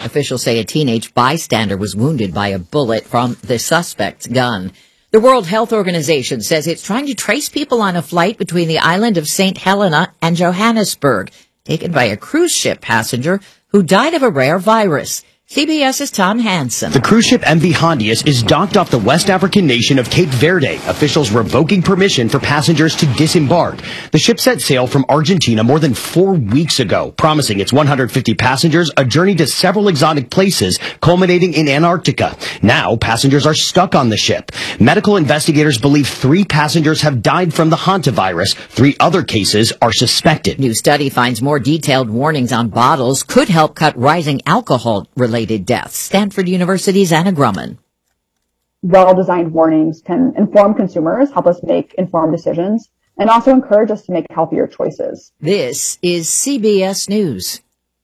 Officials say a teenage bystander was wounded by a bullet from the suspect's gun. The World Health Organization says it's trying to trace people on a flight between the island of St. Helena and Johannesburg, taken by a cruise ship passenger who died of a rare virus. CBS's Tom Hansen. The cruise ship MV Hondius is docked off the West African nation of Cape Verde, officials revoking permission for passengers to disembark. The ship set sail from Argentina more than 4 weeks ago, promising its 150 passengers a journey to several exotic places, culminating in Antarctica. Now, passengers are stuck on the ship. Medical investigators believe 3 passengers have died from the hantavirus. 3 other cases are suspected. New study finds more detailed warnings on bottles could help cut rising alcohol-related deaths. Stanford University's Anna Grumman. Well-designed warnings can inform consumers, help us make informed decisions, and also encourage us to make healthier choices. This is CBS News.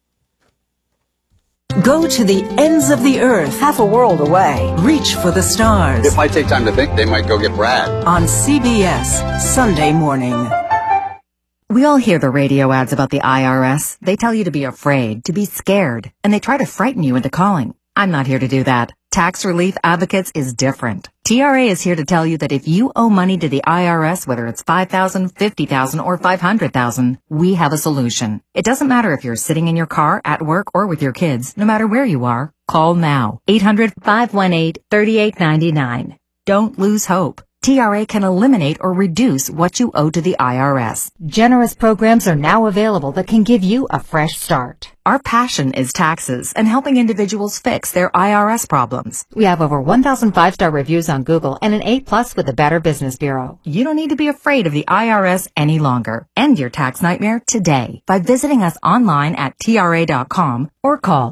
Go to the ends of the earth, half a world away. Reach for the stars. It might take time to think. They might go get Brad. On CBS, Sunday morning. We all hear the radio ads about the IRS. They tell you to be afraid, to be scared, and they try to frighten you into calling. I'm not here to do that. Tax Relief Advocates is different. TRA is here to tell you that if you owe money to the IRS, whether it's $5,000, $50,000, or $500,000, we have a solution. It doesn't matter if you're sitting in your car, at work, or with your kids. No matter where you are, call now. 800-518-3899. Don't lose hope. TRA can eliminate or reduce what you owe to the IRS. Generous programs are now available that can give you a fresh start. Our passion is taxes and helping individuals fix their IRS problems. We have over 1,000 5-star reviews on Google and an A+ with the Better Business Bureau. You don't need to be afraid of the IRS any longer. End your tax nightmare today by visiting us online at TRA.com or call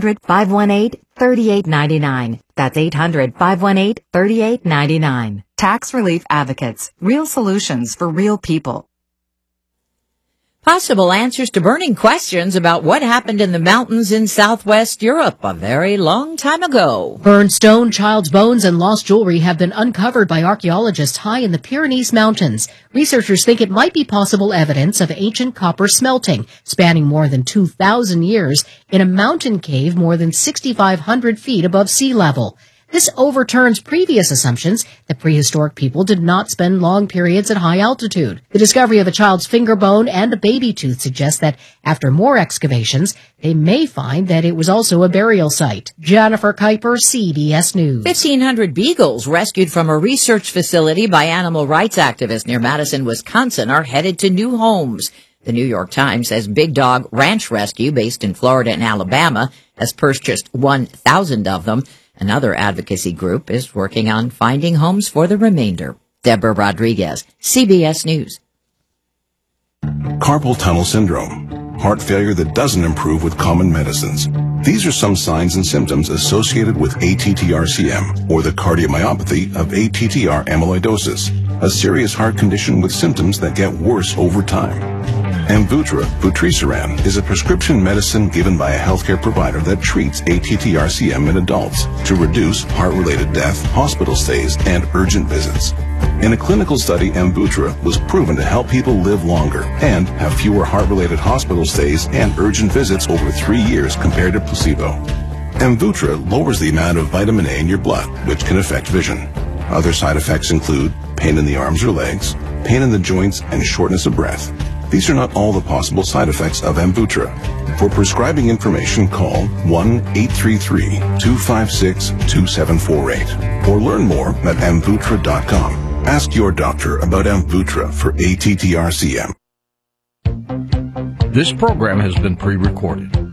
800-518-3899. That's 800-518-3899. Tax Relief Advocates. Real solutions for real people. Possible answers to burning questions about what happened in the mountains in southwest Europe a very long time ago. Burned stone, child's bones, and lost jewelry have been uncovered by archaeologists high in the Pyrenees Mountains. Researchers think it might be possible evidence of ancient copper smelting, spanning more than 2,000 years, in a mountain cave more than 6,500 feet above sea level. This overturns previous assumptions that prehistoric people did not spend long periods at high altitude. The discovery of a child's finger bone and a baby tooth suggests that after more excavations, they may find that it was also a burial site. Jennifer Kuiper, CBS News. 1,500 beagles rescued from a research facility by animal rights activists near Madison, Wisconsin, are headed to new homes. The New York Times says Big Dog Ranch Rescue, based in Florida and Alabama, has purchased 1,000 of them. Another advocacy group is working on finding homes for the remainder. Deborah Rodriguez, CBS News. Carpal tunnel syndrome, heart failure that doesn't improve with common medicines. These are some signs and symptoms associated with ATTR-CM, or the cardiomyopathy of ATTR amyloidosis, a serious heart condition with symptoms that get worse over time. Amvuttra, vutrisiran, is a prescription medicine given by a healthcare provider that treats ATTR-CM in adults to reduce heart-related death, hospital stays, and urgent visits. In a clinical study, Amvuttra was proven to help people live longer and have fewer heart-related hospital stays and urgent visits over 3 years compared to placebo. Amvuttra lowers the amount of vitamin A in your blood, which can affect vision. Other side effects include pain in the arms or legs, pain in the joints, and shortness of breath. These are not all the possible side effects of Amvuttra. For prescribing information, call 1-833-256-2748 or learn more at Amvuttra.com. Ask your doctor about Amvuttra for ATTR-CM. This program has been pre-recorded.